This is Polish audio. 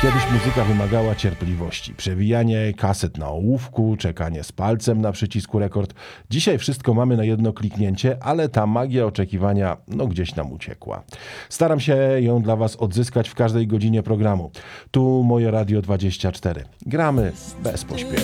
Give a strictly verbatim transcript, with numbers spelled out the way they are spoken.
Kiedyś muzyka wymagała cierpliwości, przewijanie kaset na ołówku, czekanie z palcem na przycisku rekord. Dzisiaj wszystko mamy na jedno kliknięcie, ale ta magia oczekiwania no gdzieś nam uciekła. Staram się ją dla Was odzyskać w każdej godzinie programu. Tu moje Radio dwadzieścia cztery. Gramy bez pośpiechu.